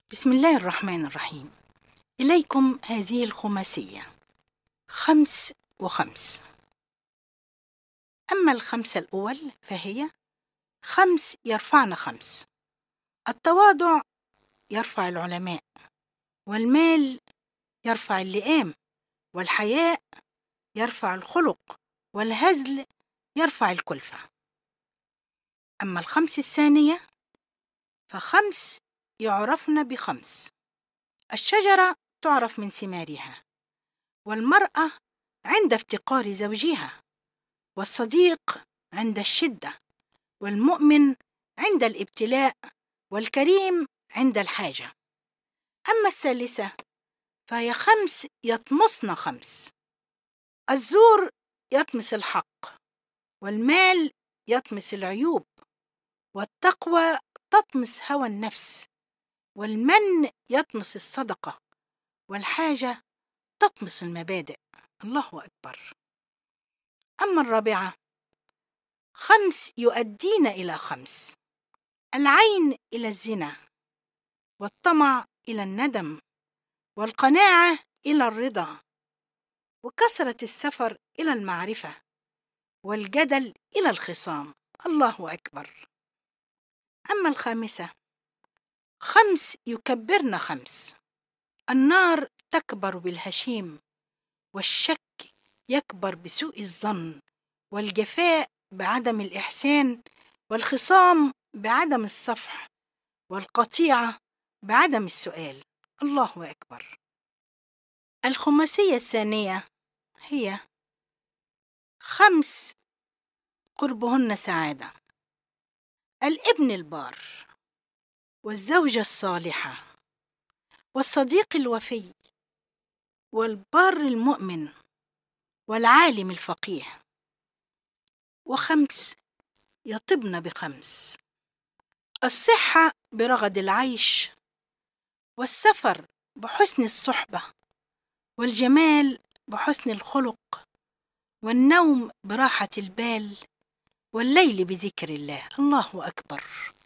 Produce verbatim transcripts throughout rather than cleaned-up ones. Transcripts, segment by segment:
بسم الله الرحمن الرحيم. إليكم هذه الخماسية: خمس وخمس. أما الخمسة الأول فهي: خمس يرفعن خمس. التواضع يرفع العلماء، والمال يرفع اللئام، والحياء يرفع الخلق، والهزل يرفع الكلفة. أما الخمس الثانية فخمس يعرفن بخمس: الشجرة تعرف من ثمارها، والمرأة عند افتقار زوجها، والصديق عند الشدة، والمؤمن عند الابتلاء، والكريم عند الحاجة. أما الثالثة فهي: خمس يطمسن خمس: الزور يطمس الحق، والمال يطمس العيوب، والتقوى تطمس هوى النفس، والمن يطمس الصدقة، والحاجة تطمس المبادئ. الله أكبر. أما الرابعة: خمس يؤدين إلى خمس: العين إلى الزنا، والطمع إلى الندم، والقناعة إلى الرضا، وكثرة السفر إلى المعرفة، والجدل إلى الخصام. الله أكبر. أما الخامسة: خمس يكبرن خمس: النار تكبر بالهشيم، والشك يكبر بسوء الظن، والجفاء بعدم الإحسان، والخصام بعدم الصفح، والقطيعة بعدم السؤال. الله أكبر. الخماسية الثانية هي: خمس قربهن سعادة: الابن البار، والزوجة الصالحة، والصديق الوفي، والبار المؤمن، والعالم الفقيه. وخمس يطبن بخمس: الصحة برغد العيش، والسفر بحسن الصحبة، والجمال بحسن الخلق، والنوم براحة البال، والليل بذكر الله. الله أكبر.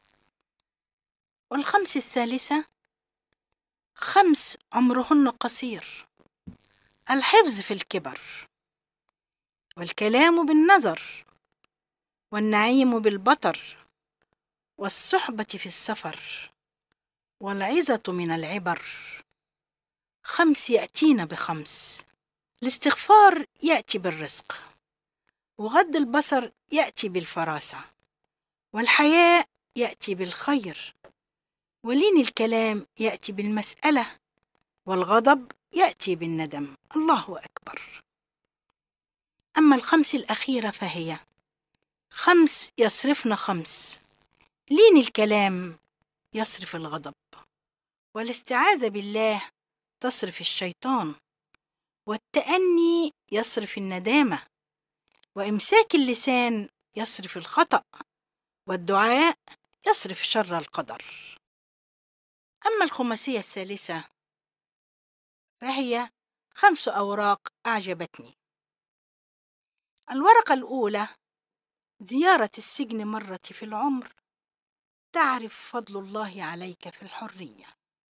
والخمس الثالثة: خمس عمرهن قصير: الحفظ في الكبر، والكلام بالنظر، والنعيم بالبطر، والصحبة في السفر، والعظة من العبر. خمس يأتين بخمس: الاستغفار يأتي بالرزق، وغض البصر يأتي بالفراسة، والحياء يأتي بالخير، ولين الكلام يأتي بالمسألة، والغضب يأتي بالندم. الله أكبر. أما الخمس الأخيرة فهي: خمس يصرفن خمس: لين الكلام يصرف الغضب، والاستعاذة بالله تصرف الشيطان، والتأني يصرف الندامة، وإمساك اللسان يصرف الخطأ، والدعاء يصرف شر القدر. أما الخماسية الثالثة فهي: خمس أوراق أعجبتني. الورقة الأولى: زيارة السجن مرة في العمر تعرف فضل الله عليك في الحرية.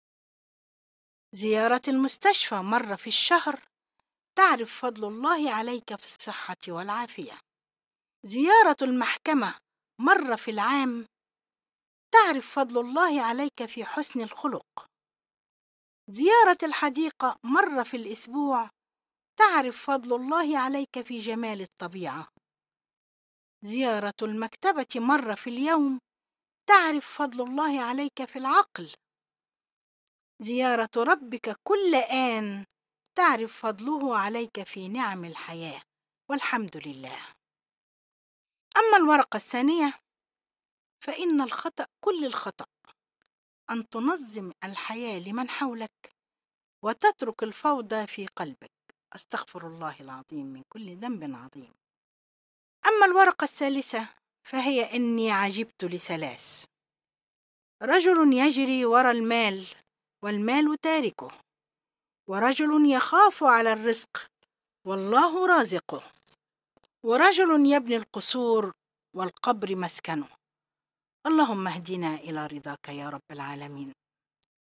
زيارة المستشفى مرة في الشهر تعرف فضل الله عليك في الصحة والعافية. زيارة المحكمة مرة في العام تعرف فضل الله عليك في حسن الخلق. زيارة الحديقة مرة في الأسبوع تعرف فضل الله عليك في جمال الطبيعة. زيارة المكتبة مرة في اليوم تعرف فضل الله عليك في العقل. زيارة ربك كل آن تعرف فضله عليك في نعم الحياة، والحمد لله. أما الورقة الثانية فإن الخطأ كل الخطأ أن تنظم الحياة لمن حولك، وتترك الفوضى في قلبك. أستغفر الله العظيم من كل ذنب عظيم. أما الورقة الثالثة فهي: إني عجبت لثلاث: رجل يجري وراء المال، والمال تاركه، ورجل يخاف على الرزق، والله رازقه، ورجل يبني القصور، والقبر مسكنه. اللهم اهدنا إلى رضاك يا رب العالمين.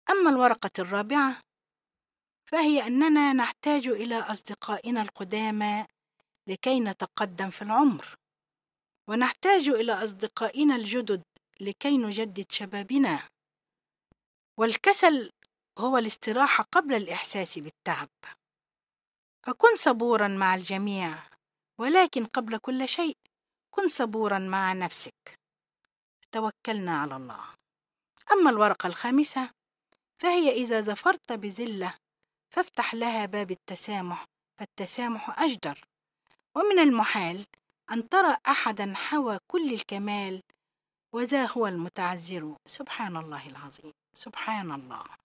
أما الورقة الرابعة فهي أننا نحتاج إلى أصدقائنا القدامى لكي نتقدم في العمر، ونحتاج إلى أصدقائنا الجدد لكي نجدد شبابنا. والكسل هو الاستراحة قبل الإحساس بالتعب. فكن صبورا مع الجميع، ولكن قبل كل شيء كن صبورا مع نفسك. توكلنا على الله. أما الورقة الخامسة فهي إذا ظفرت بذلة فافتح لها باب التسامح، فالتسامح أجدر. ومن المحال أن ترى أحدا حوى كل الكمال وذا هو المتعذر. سبحان الله العظيم، سبحان الله.